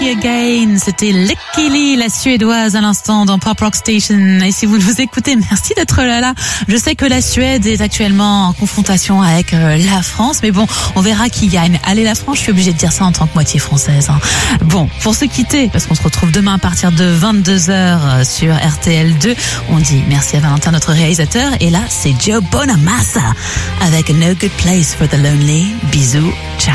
Again, c'était Lekili, la suédoise à l'instant dans Pop Rock Station. Et si vous nous écoutez, merci d'être là. Je sais que la Suède est actuellement en confrontation avec la France, mais bon, on verra qui gagne. Allez la France, je suis obligée de dire ça en tant que moitié française. Bon, pour se quitter, parce qu'on se retrouve demain à partir de 22h sur RTL2, on dit merci à Valentin, notre réalisateur. Et là, c'est Joe Bonamassa avec No Good Place for the Lonely. Bisous, ciao.